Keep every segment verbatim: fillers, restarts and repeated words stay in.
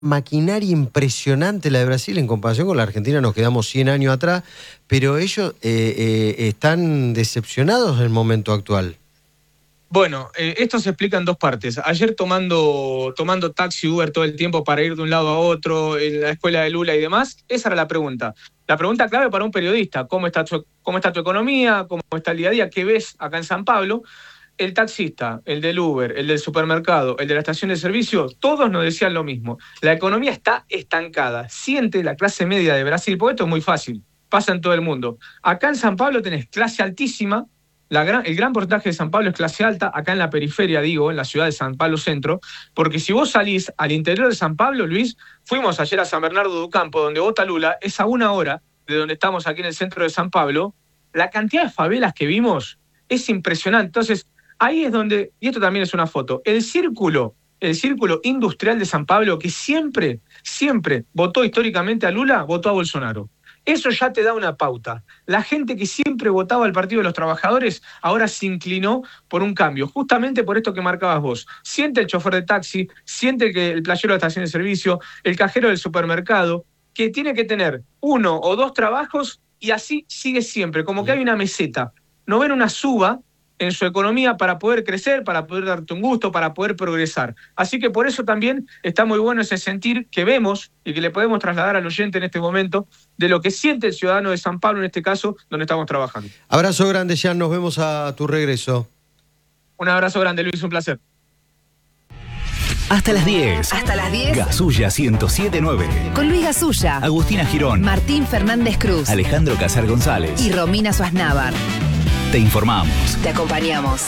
maquinaria impresionante la de Brasil en comparación con la Argentina. Nos quedamos cien años atrás, pero ellos eh, eh, están decepcionados del momento actual. Bueno, eh, esto se explica en dos partes. Ayer tomando, tomando taxi, Uber todo el tiempo para ir de un lado a otro, en la escuela de Lula y demás, esa era la pregunta. La pregunta clave para un periodista: ¿cómo está tu, cómo está tu economía? ¿Cómo está el día a día? ¿Qué ves acá en San Pablo? El taxista, el del Uber, el del supermercado, el de la estación de servicio, todos nos decían lo mismo. La economía está estancada. Siente la clase media de Brasil, porque esto es muy fácil, pasa en todo el mundo. Acá en San Pablo tenés clase altísima. La gran, el gran porcentaje de San Pablo es clase alta, acá en la periferia, digo, en la ciudad de San Pablo Centro, porque si vos salís al interior de San Pablo, Luis, fuimos ayer a San Bernardo do Campo, donde vota Lula, es a una hora de donde estamos aquí en el centro de San Pablo, la cantidad de favelas que vimos es impresionante. Entonces, ahí es donde, y esto también es una foto, el círculo, el círculo industrial de San Pablo, que siempre, siempre votó históricamente a Lula, votó a Bolsonaro. Eso ya te da una pauta. La gente que siempre votaba al Partido de los Trabajadores ahora se inclinó por un cambio, justamente por esto que marcabas vos. Siente el chofer de taxi, siente el, que, el playero de estación de servicio, el cajero del supermercado, que tiene que tener uno o dos trabajos y así sigue siempre, como que hay una meseta. No ven una suba en su economía para poder crecer, para poder darte un gusto, para poder progresar. Así que por eso también está muy bueno ese sentir que vemos y que le podemos trasladar al oyente en este momento de lo que siente el ciudadano de San Pablo, en este caso, donde estamos trabajando. Abrazo grande, Jan, nos vemos a tu regreso. Un abrazo grande, Luis, un placer. Hasta las diez. Hasta las diez. Gasulla ciento siete punto nueve. Con Luis Gasulla, Agustina Girón, Martín Fernández Cruz, Alejandro Casar González y Romina Suaznávar. Te informamos. Te acompañamos.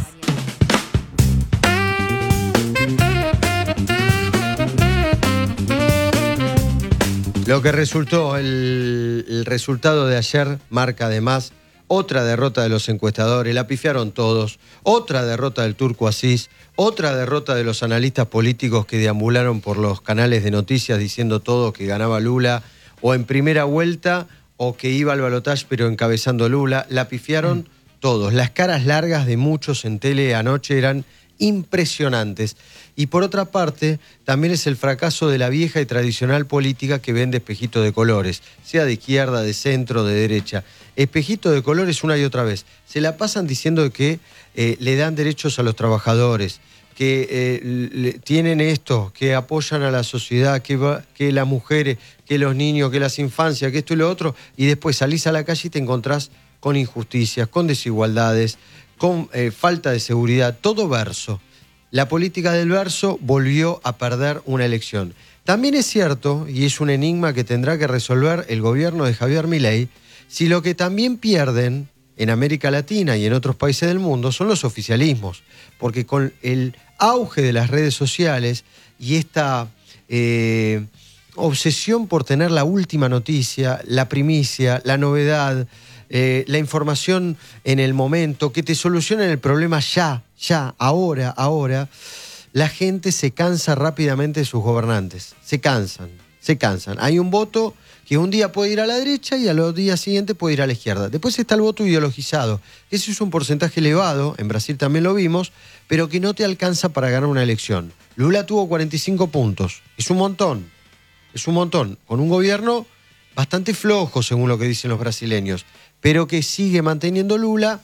Lo que resultó, el, el resultado de ayer marca además otra derrota de los encuestadores, la pifiaron todos, otra derrota del Turco Asís, otra derrota de los analistas políticos que deambularon por los canales de noticias diciendo todo que ganaba Lula, o en primera vuelta, o que iba al balotaje pero encabezando Lula, la pifiaron mm. todos. Las caras largas de muchos en tele anoche eran impresionantes. Y por otra parte, también es el fracaso de la vieja y tradicional política que vende espejitos de colores, sea de izquierda, de centro, de derecha. Espejito de colores una y otra vez. Se la pasan diciendo que eh, le dan derechos a los trabajadores, que eh, le, tienen esto, que apoyan a la sociedad, que, va, que las mujeres, que los niños, que las infancias, que esto y lo otro, y después salís a la calle y te encontrás con injusticias, con desigualdades, con eh, falta de seguridad, todo verso. La política del verso volvió a perder una elección. También es cierto, y es un enigma que tendrá que resolver el gobierno de Javier Milei, si lo que también pierden en América Latina y en otros países del mundo son los oficialismos, porque con el auge de las redes sociales y esta eh, obsesión por tener la última noticia, la primicia, la novedad, eh, la información en el momento, que te solucionen el problema ya, ya, ahora, ahora, la gente se cansa rápidamente de sus gobernantes, se cansan, se cansan. Hay un voto que un día puede ir a la derecha y a los días siguientes puede ir a la izquierda. Después está el voto ideologizado. Ese es un porcentaje elevado, en Brasil también lo vimos, pero que no te alcanza para ganar una elección. Lula tuvo cuarenta y cinco puntos, es un montón, es un montón, con un gobierno bastante flojo según lo que dicen los brasileños, pero que sigue manteniendo Lula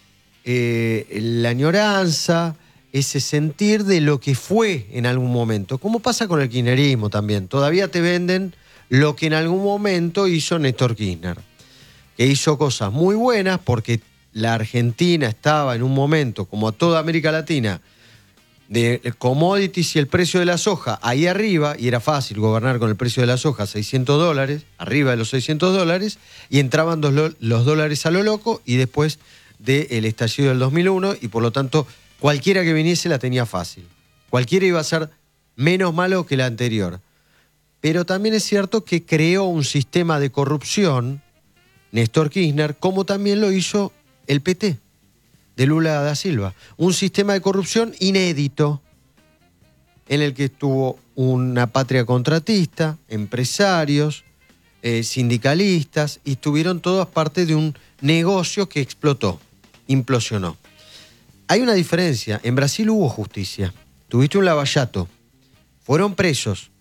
eh, la añoranza, ese sentir de lo que fue en algún momento, como pasa con el kirchnerismo también. Todavía te venden lo que en algún momento hizo Néstor Kirchner, que hizo cosas muy buenas porque la Argentina estaba en un momento, como a toda América Latina, de commodities y el precio de la soja ahí arriba, y era fácil gobernar con el precio de la soja, seiscientos dólares, arriba de los seiscientos dólares, y entraban los, los dólares a lo loco, y después del estallido del dos mil uno, y por lo tanto cualquiera que viniese la tenía fácil. Cualquiera iba a ser menos malo que la anterior. Pero también es cierto que creó un sistema de corrupción, Néstor Kirchner, como también lo hizo el P T, de Lula da Silva. Un sistema de corrupción inédito, en el que estuvo una patria contratista, empresarios, eh, sindicalistas, y estuvieron todas parte de un negocio que explotó, implosionó. Hay una diferencia. En Brasil hubo justicia. Tuviste un lavallato. Fueron presos.